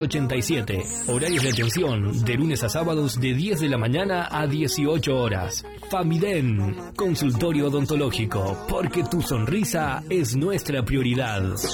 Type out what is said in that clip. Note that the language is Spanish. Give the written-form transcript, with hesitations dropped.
87. Horarios de atención de lunes a sábados de 10 de la mañana a 18 horas. Famiden, consultorio odontológico, porque tu sonrisa es nuestra prioridad.